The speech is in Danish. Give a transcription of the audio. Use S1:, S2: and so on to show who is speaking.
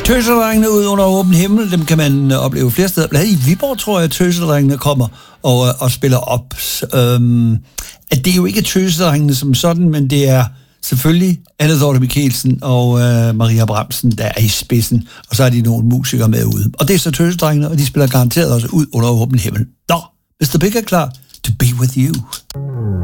S1: Tøsedrengene ud under åben himmel, dem kan man opleve flere steder. Blandt andet i Viborg, tror jeg, Tøsedrengene kommer og spiller op. At det er jo ikke Tøsedrengene som sådan, men det er selvfølgelig Anne Dorte Michelsen og Maria Bramsen, der er i spidsen. Og så er de nogle musikere med ude. Og det er så Tøsedrengene, og de spiller garanteret også ud under åben himmel. Nå, Mr. Big er klar to be with you.